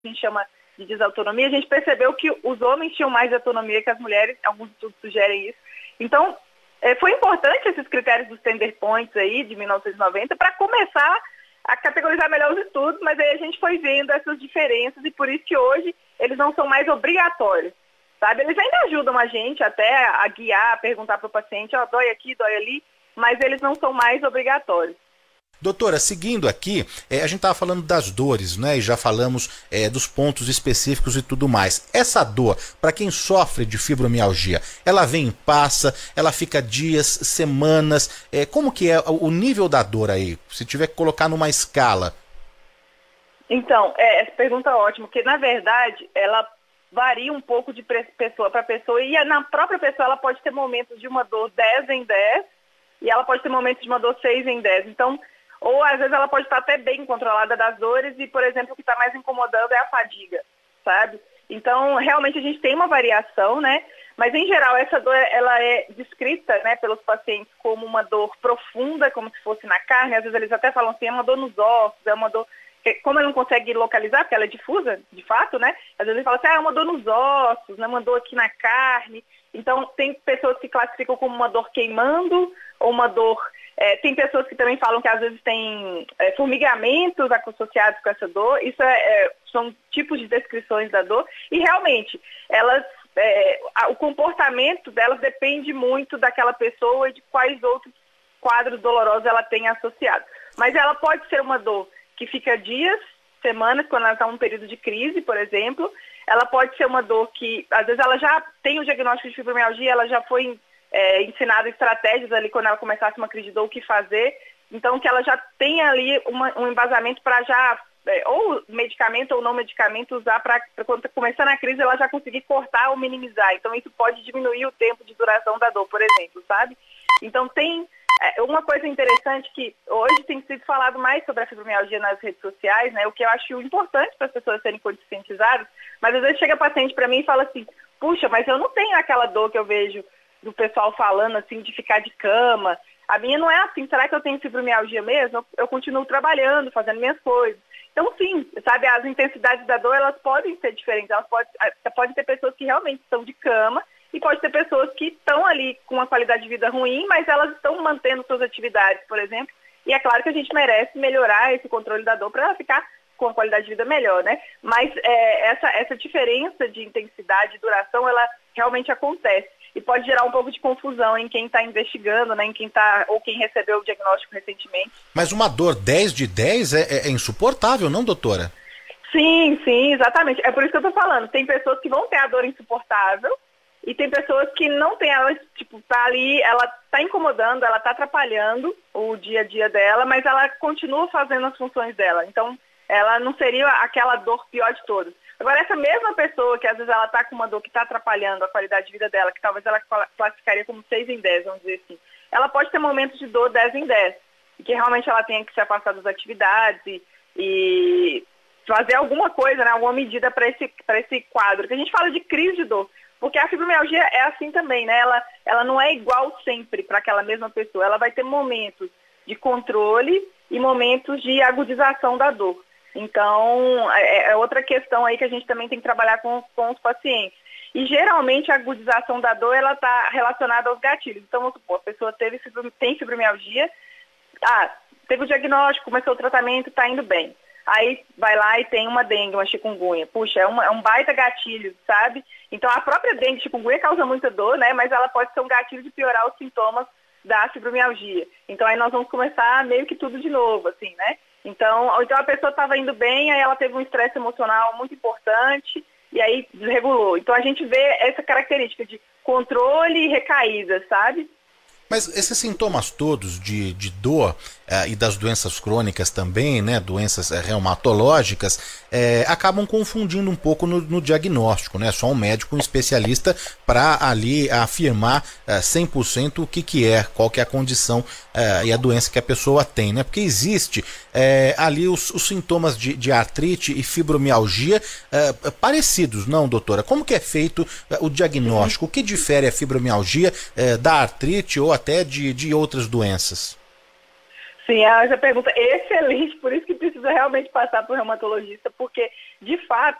a gente chama de desautonomia, a gente percebeu que os homens tinham mais autonomia que as mulheres, alguns estudos sugerem isso. Então, foi importante esses critérios dos Tender Points aí, de 1990, para começar a categorizar melhor os estudos, mas aí a gente foi vendo essas diferenças e por isso que hoje eles não são mais obrigatórios, sabe? Eles ainda ajudam a gente até a guiar, a perguntar para o paciente, dói aqui, dói ali, mas eles não são mais obrigatórios. Doutora, seguindo aqui, a gente estava falando das dores, né? E já falamos dos pontos específicos e tudo mais. Essa dor, para quem sofre de fibromialgia, ela vem e passa, ela fica dias, semanas. Como que é o nível da dor aí? Se tiver que colocar numa escala. Então, essa pergunta é ótima, porque na verdade ela varia um pouco de pessoa para pessoa e na própria pessoa ela pode ter momentos de uma dor 10 em 10 e ela pode ter momentos de uma dor 6 em 10. Então, ou às vezes ela pode estar até bem controlada das dores e, por exemplo, o que está mais incomodando é a fadiga, sabe? Então, realmente a gente tem uma variação, né? Mas, em geral, essa dor ela é descrita, né, pelos pacientes como uma dor profunda, como se fosse na carne. Às vezes eles até falam assim, é uma dor nos ossos, é uma dor... Como ele não consegue localizar, porque ela é difusa, de fato, né? Às vezes ele fala assim, é uma dor nos ossos, né? Uma dor aqui na carne. Então, tem pessoas que classificam como uma dor queimando ou uma dor... tem pessoas que também falam que às vezes tem formigamentos associados com essa dor. Isso são tipos de descrições da dor. E realmente, elas, o comportamento delas depende muito daquela pessoa e de quais outros quadros dolorosos ela tem associado. Mas ela pode ser uma dor que fica dias, semanas, quando ela está em um período de crise, por exemplo. Ela pode ser uma dor que, às vezes, ela já tem o diagnóstico de fibromialgia, ela já foi ensinada estratégias ali quando ela começasse uma crise de dor, o que fazer. Então, que ela já tem ali um embasamento para já, ou medicamento ou não medicamento, usar para quando começar na crise ela já conseguir cortar ou minimizar. Então, isso pode diminuir o tempo de duração da dor, por exemplo, sabe? Então, tem uma coisa interessante que hoje tem sido falado mais sobre a fibromialgia nas redes sociais, né? O que eu acho importante para as pessoas serem conscientizadas, mas às vezes chega paciente para mim e fala assim, puxa, mas eu não tenho aquela dor que eu vejo do pessoal falando assim de ficar de cama. A minha não é assim. Será que eu tenho fibromialgia mesmo? Eu continuo trabalhando, fazendo minhas coisas. Então, sim, sabe, as intensidades da dor, elas podem ser diferentes. Elas podem ter pessoas que realmente estão de cama e pode ter pessoas que estão ali com uma qualidade de vida ruim, mas elas estão mantendo suas atividades, por exemplo. E é claro que a gente merece melhorar esse controle da dor para ela ficar com uma qualidade de vida melhor, né? Mas essa diferença de intensidade e duração, ela realmente acontece. E pode gerar um pouco de confusão em quem está investigando, né, ou quem recebeu o diagnóstico recentemente. Mas uma dor 10 de 10 é insuportável, não, doutora? Sim, exatamente. É por isso que eu estou falando. Tem pessoas que vão ter a dor insuportável e tem pessoas que não têm, ela tá ali, ela está incomodando, ela está atrapalhando o dia a dia dela, mas ela continua fazendo as funções dela. Então, ela não seria aquela dor pior de todas. Agora, essa mesma pessoa que às vezes ela está com uma dor que está atrapalhando a qualidade de vida dela, que talvez ela classificaria como 6 em 10, vamos dizer assim, ela pode ter momentos de dor 10 em 10, e que realmente ela tenha que se afastar das atividades e fazer alguma coisa, né, alguma medida para esse quadro. Que a gente fala de crise de dor, porque a fibromialgia é assim também, né? Ela não é igual sempre para aquela mesma pessoa, ela vai ter momentos de controle e momentos de agudização da dor. Então, é outra questão aí que a gente também tem que trabalhar com os pacientes. E, geralmente, a agudização da dor, ela está relacionada aos gatilhos. Então, vamos supor, a pessoa tem fibromialgia, teve o diagnóstico, começou o tratamento, está indo bem. Aí, vai lá e tem uma dengue, uma chikungunya. Puxa, é um baita gatilho, sabe? Então, a própria dengue e chikungunya causa muita dor, né? Mas ela pode ser um gatilho de piorar os sintomas da fibromialgia. Então, aí nós vamos começar meio que tudo de novo, assim, né? Então a pessoa estava indo bem, aí ela teve um estresse emocional muito importante e aí desregulou. Então a gente vê essa característica de controle e recaída, sabe? Mas esses sintomas todos de dor e das doenças crônicas também, né, doenças reumatológicas, acabam confundindo um pouco no diagnóstico, né? Só um médico, um especialista para ali afirmar 100% o que é, qual que é a condição e a doença que a pessoa tem, né? Porque existe ali os sintomas de artrite e fibromialgia parecidos, não, doutora? Como que é feito o diagnóstico? O que difere a fibromialgia da artrite ou até de outras doenças? Sim, essa pergunta é excelente, por isso que precisa realmente passar por reumatologista, porque, de fato,